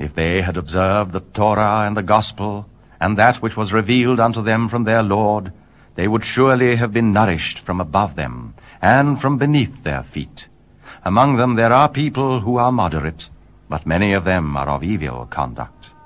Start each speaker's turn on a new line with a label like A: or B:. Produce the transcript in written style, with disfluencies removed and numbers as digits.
A: If they had observed the Torah and the Gospel, and that which was revealed unto them from their Lord, they would surely have been nourished from above them, and from beneath their feet. Among them there are people who are moderate, but many of them are of evil conduct.